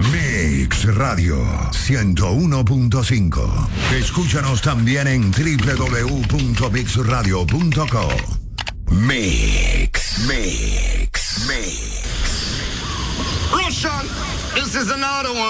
Mix Radio 101.5. Escúchanos también en www.mixradio.co. Mix. Russian, this is another one.